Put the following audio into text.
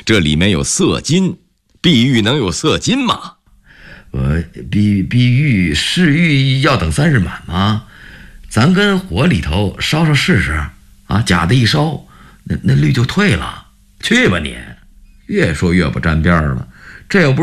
这里面有色金，碧玉能有色金吗？ 碧玉是玉要等3日满吗？咱跟火里头烧烧试试啊！假的一烧，那绿就退了。去吧你，越说越不沾边了。这又不是